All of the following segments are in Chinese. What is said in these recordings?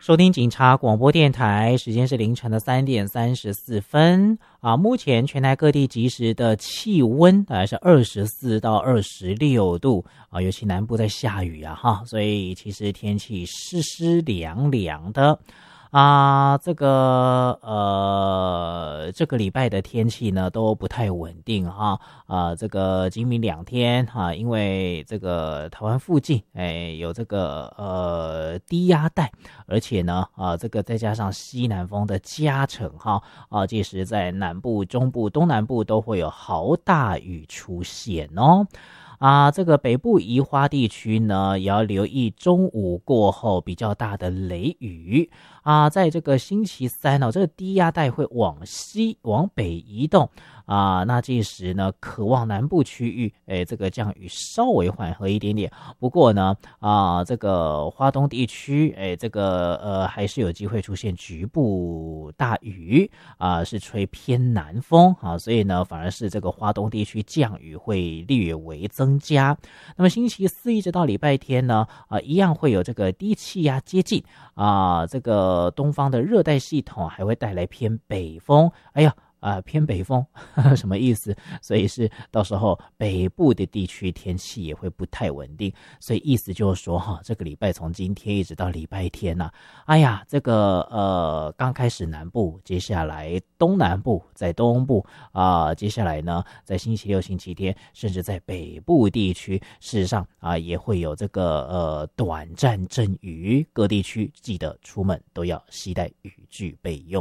收听警察广播电台，时间是凌晨的3:34目前全台各地即时的气温大概是24到26度尤其南部在下雨所以其实天气湿湿凉凉的。这个礼拜的天气呢都不太稳定这个今明两天因为这个台湾附近有这个低压带，而且呢这个再加上西南风的加成届时在南部、中部、东南部都会有豪大雨出现这个北部宜花地区呢，也要留意中午过后比较大的雷雨在这个星期三这个低压带会往西往北移动那届时呢，可望南部区域这个降雨稍微缓和一点点。不过呢这个花东地区这个还是有机会出现局部大雨是吹偏南风所以呢反而是这个花东地区降雨会略微增加。那么星期四一直到礼拜天呢一样会有这个低气压接近这个东方的热带系统还会带来偏北风。偏北风什么意思？所以是到时候北部的地区天气也会不太稳定，所以意思就是说这个礼拜从今天一直到礼拜天这个刚开始南部，接下来东南部，在东部接下来呢在星期六、星期天，甚至在北部地区，事实上也会有这个短暂阵雨，各地区记得出门都要携带雨具备用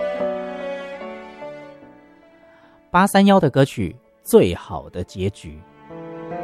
咯。831的歌曲《最好的结局》。